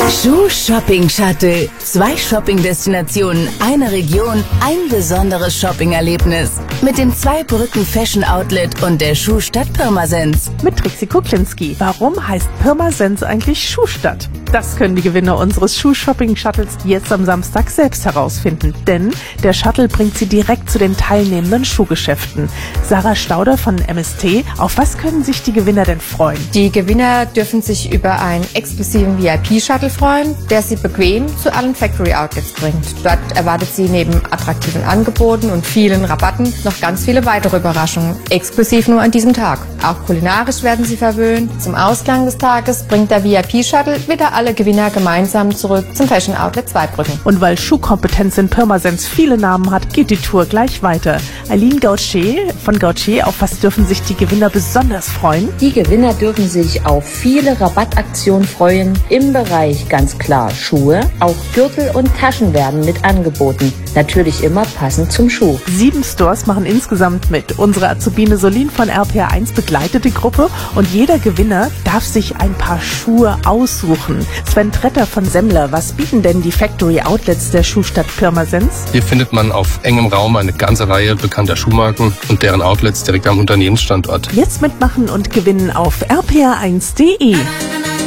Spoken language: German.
Schuh-Shopping-Shuttle. 2 Shopping-Destinationen, eine Region, ein besonderes Shopping-Erlebnis. Mit dem 2-Brücken-Fashion-Outlet und der Schuhstadt Pirmasens. Mit Trixie Kuklinski. Warum heißt Pirmasens eigentlich Schuhstadt? Das können die Gewinner unseres Schuh-Shopping-Shuttles jetzt am Samstag selbst herausfinden. Denn der Shuttle bringt sie direkt zu den teilnehmenden Schuhgeschäften. Sarah Stauder von MST. Auf was können sich die Gewinner denn freuen? Die Gewinner dürfen sich über einen exklusiven VIP-Shuttle freuen, der sie bequem zu allen Factory-Outlets bringt. Dort erwartet sie neben attraktiven Angeboten und vielen Rabatten noch ganz viele weitere Überraschungen, exklusiv nur an diesem Tag. Auch kulinarisch werden sie verwöhnt. Zum Ausklang des Tages bringt der VIP-Shuttle wieder alle Gewinner gemeinsam zurück zum Fashion Outlet Zweibrücken. Und weil Schuhkompetenz in Pirmasens viele Namen hat, geht die Tour gleich weiter. Aline Gauthier von Gauthier, auf was dürfen sich die Gewinner besonders freuen? Die Gewinner dürfen sich auf viele Rabattaktionen freuen im Bereich ganz klar Schuhe. Auch Gürtel und Taschen werden mit angeboten. Natürlich immer passend zum Schuh. 7 Stores machen insgesamt mit. Unsere Azubine Solin von RPR1 begleitet die Gruppe und jeder Gewinner darf sich ein paar Schuhe aussuchen. Sven Tretter von Semmler, was bieten denn die Factory Outlets der Schuhstadt Pirmasens? Hier findet man auf engem Raum eine ganze Reihe bekannter Schuhmarken und deren Outlets direkt am Unternehmensstandort. Jetzt mitmachen und gewinnen auf rpr1.de.